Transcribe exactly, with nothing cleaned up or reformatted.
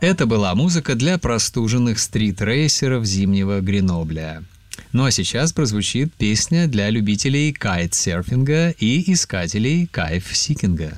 Это была музыка для простуженных стрит-рейсеров зимнего Гренобля. Ну а сейчас прозвучит песня для любителей кайтсерфинга и искателей кайф-сикинга.